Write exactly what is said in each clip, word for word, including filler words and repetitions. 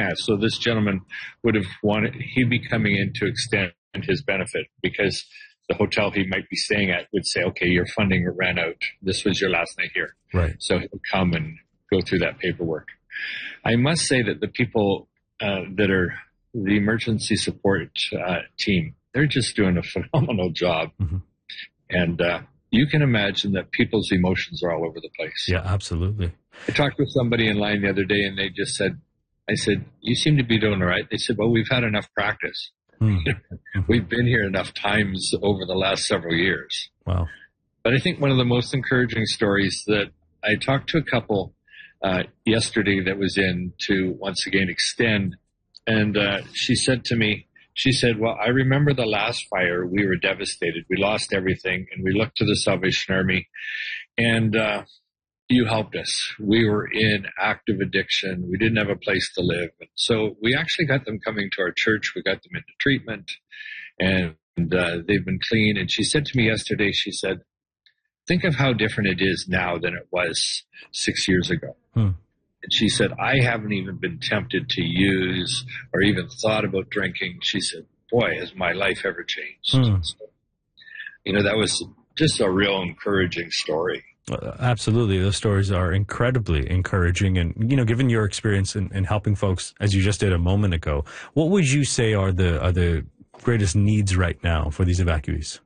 Yeah, so this gentleman would have wanted, he'd be coming in to extend his benefit because the hotel he might be staying at would say, okay, your funding ran out. This was your last night here. Right. So he'll come and go through that paperwork. I must say that the people uh, that are the emergency support uh, team, they're just doing a phenomenal job. Mm-hmm. And uh, you can imagine that people's emotions are all over the place. Yeah, absolutely. I talked with somebody in line the other day, and they just said, I said, you seem to be doing all right. They said, well, we've had enough practice. Mm-hmm. We've been here enough times over the last several years. Wow. But I think one of the most encouraging stories that I talked to a couple uh, yesterday that was in to once again extend. And uh, she said to me, she said, well, I remember the last fire. We were devastated. We lost everything. And we looked to the Salvation Army. And uh, you helped us. We were in active addiction. We didn't have a place to live. And so we actually got them coming to our church. We got them into treatment. And uh, they've been clean. And she said to me yesterday, she said, think of how different it is now than it was six years ago. Hmm. And she said, I haven't even been tempted to use or even thought about drinking. She said, boy, has my life ever changed. Hmm. So, you know, that was just a real encouraging story. Uh, absolutely. Those stories are incredibly encouraging. And, you know, given your experience in, in helping folks, as you just did a moment ago, what would you say are the, are the greatest needs right now for these evacuees?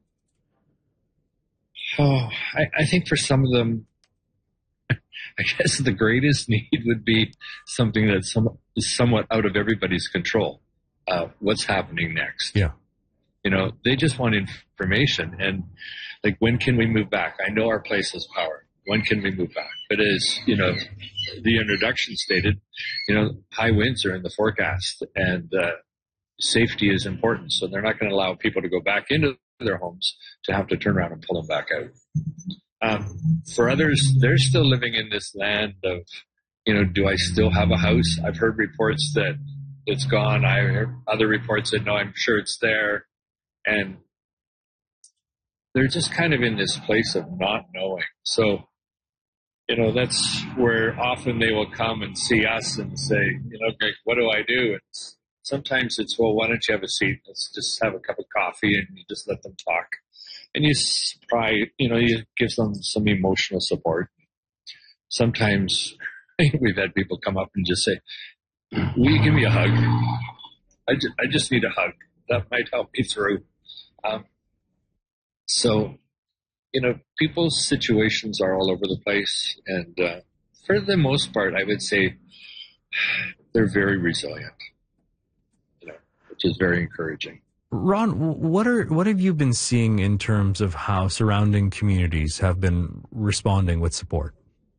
Oh, I, I think for some of them, I guess the greatest need would be something that's some, is somewhat out of everybody's control. Uh, what's happening next? Yeah. You know, they just want information. And like, when can we move back? I know our place has power. When can we move back? But as, you know, the introduction stated, you know, high winds are in the forecast and uh, safety is important. So they're not going to allow people to go back into their homes to have to turn around and pull them back out. Um, for others, they're still living in this land of, you know, do I still have a house? I've heard reports that it's gone. I heard other reports that no, I'm sure it's there. And they're just kind of in this place of not knowing. So, you know, that's where often they will come and see us and say, you know, Greg, what do I do? And sometimes it's, well, why don't you have a seat? Let's just have a cup of coffee and you just let them talk. And you try, you know, you give them some emotional support. Sometimes we've had people come up and just say, will you give me a hug? I just, I just need a hug. That might help me through. Um, so, you know, people's situations are all over the place. And uh, for the most part, I would say they're very resilient, you know, which is very encouraging. Ron, what are what have you been seeing in terms of how surrounding communities have been responding with support?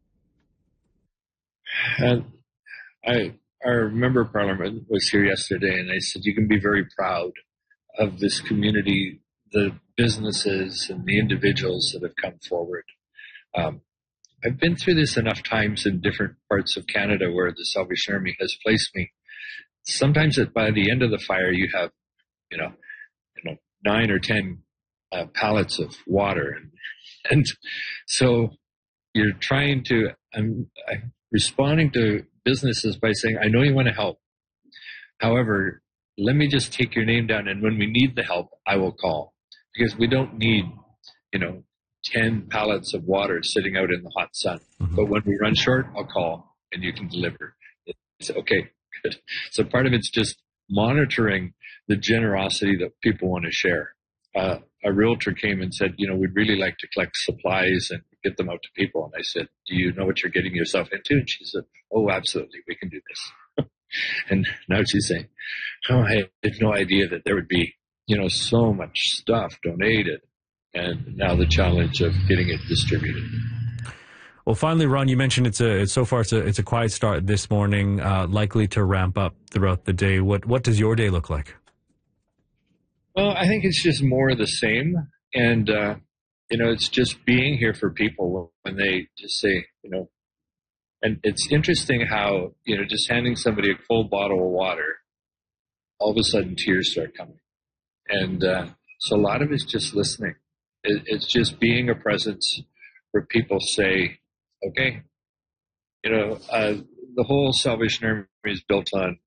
And I our member of parliament was here yesterday, and I said, you can be very proud of this community, the businesses and the individuals that have come forward. Um, I've been through this enough times in different parts of Canada where the Salvation Army has placed me. Sometimes at, by the end of the fire, you have, you know, you know, nine or ten uh, pallets of water, and and so you're trying to. I'm, I'm responding to businesses by saying, I know you want to help. However, let me just take your name down, and when we need the help, I will call, because we don't need, you know, ten pallets of water sitting out in the hot sun. Mm-hmm. But when we run short, I'll call, and you can deliver. It's okay, good. So part of it's just monitoring the generosity that people want to share. Uh, a realtor came and said, you know, we'd really like to collect supplies and get them out to people. And I said, do you know what you're getting yourself into? And she said, oh, absolutely, we can do this. And now she's saying, oh, I had no idea that there would be, you know, so much stuff donated. And now the challenge of getting it distributed. Well, finally, Ron, you mentioned it's a it's, so far it's a it's a quiet start this morning, uh, likely to ramp up throughout the day. What what does your day look like? Well, I think it's just more of the same, and uh, you know, it's just being here for people when they just say, you know, and it's interesting how, you know, just handing somebody a cold bottle of water, all of a sudden tears start coming, and uh, so a lot of it's just listening. It, it's just being a presence where people say, okay, you know, uh, the whole Salvation Army is built on